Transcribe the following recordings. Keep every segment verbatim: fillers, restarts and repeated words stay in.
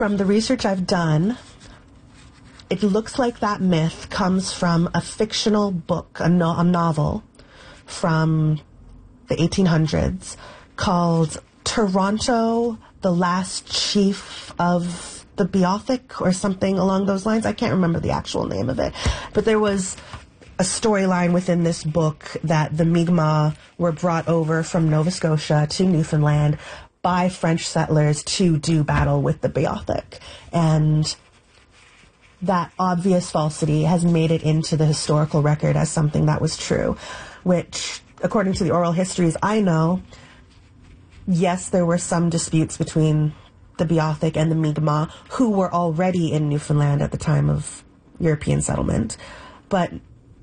From the research I've done, it looks like that myth comes from a fictional book, a, no- a novel from the eighteen hundreds called Toronto, the Last Chief of the Beothuk, or something along those lines. I can't remember the actual name of it. But there was a storyline within this book that the Mi'kmaq were brought over from Nova Scotia to Newfoundland by French settlers to do battle with the Beothuk. And that obvious falsity has made it into the historical record as something that was true, which, according to the oral histories I know, yes, there were some disputes between the Beothuk and the Mi'kmaq, who were already in Newfoundland at the time of European settlement, but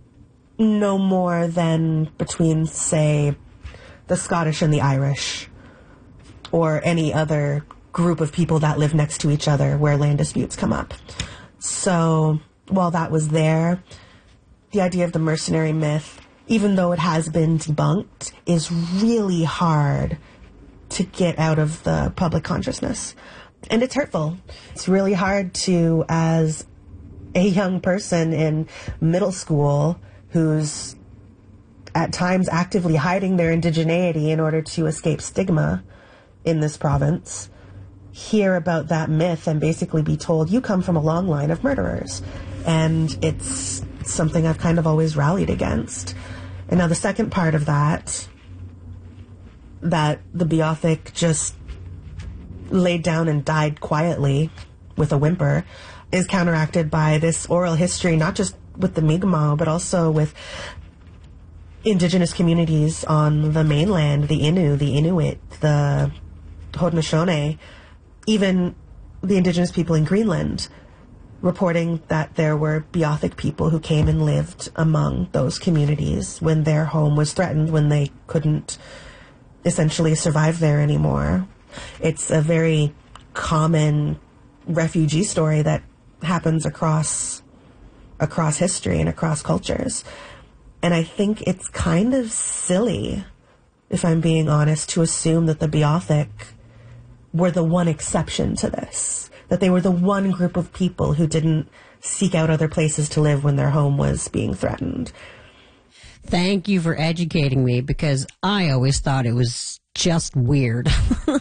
no more than between, say, the Scottish and the Irish, or any other group of people that live next to each other where land disputes come up. So while that was there, the idea of the mercenary myth, even though it has been debunked, is really hard to get out of the public consciousness. And it's hurtful. It's really hard to, as a young person in middle school who's at times actively hiding their indigeneity in order to escape stigma in this province, hear about that myth and basically be told you come from a long line of murderers. And it's something I've kind of always rallied against. And now the second part of that, that the Beothuk just laid down and died quietly with a whimper, is counteracted by this oral history, not just with the Mi'kmaq, but also with indigenous communities on the mainland, the Innu, the Inuit, the Haudenosaunee, even the indigenous people in Greenland, reporting that there were Beothuk people who came and lived among those communities when their home was threatened, when they couldn't essentially survive there anymore. It's a very common refugee story that happens across across history and across cultures. And I think it's kind of silly, if I'm being honest, to assume that the Beothuk were the one exception to this, that they were the one group of people who didn't seek out other places to live when their home was being threatened. Thank you for educating me, because I always thought it was just weird.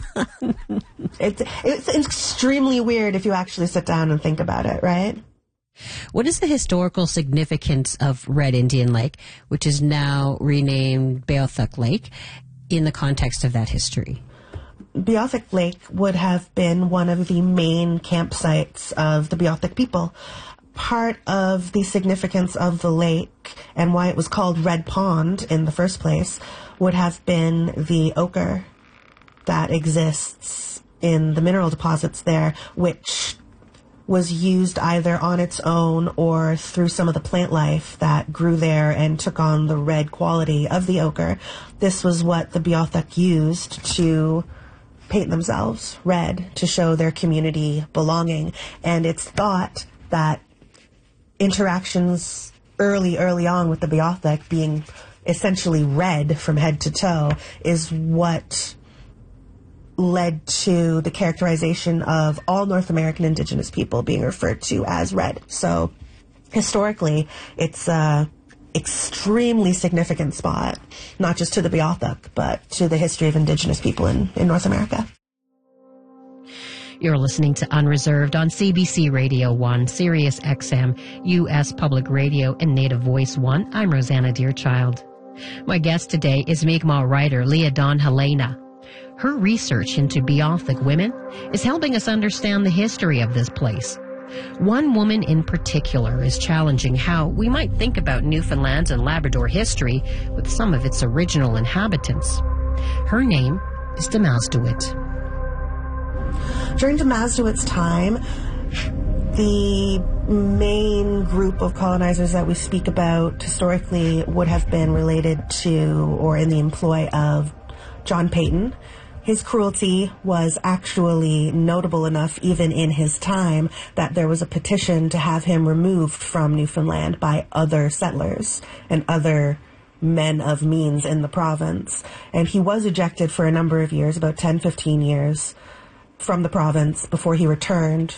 it's, it's extremely weird if you actually sit down and think about it, right? What is the historical significance of Red Indian Lake, which is now renamed Beothuk Lake, in the context of that history? Beothuk Lake would have been one of the main campsites of the Beothuk people. Part of the significance of the lake and why it was called Red Pond in the first place would have been the ochre that exists in the mineral deposits there, which was used either on its own or through some of the plant life that grew there and took on the red quality of the ochre. This was what the Beothuk used to paint themselves red, to show their community belonging. And it's thought that interactions early, early on with the Beothuk being essentially red from head to toe is what led to the characterization of all North American indigenous people being referred to as red. So historically, it's a extremely significant spot, not just to the Beothuk, but to the history of indigenous people in, in North America. You're listening to Unreserved on C B C Radio one, Sirius X M, U S Public Radio, and Native Voice one. I'm Rosanna Deerchild. My guest today is Mi'kmaq writer Leah Dawn Helena. Her research into Beothuk women is helping us understand the history of this place. One woman in particular is challenging how we might think about Newfoundland's and Labrador history with some of its original inhabitants. Her name is Demasduit. During Demasduit's time, the main group of colonizers that we speak about historically would have been related to or in the employ of John Peyton. His cruelty was actually notable enough even in his time that there was a petition to have him removed from Newfoundland by other settlers and other men of means in the province. And he was ejected for a number of years, about ten, fifteen years. from the province before he returned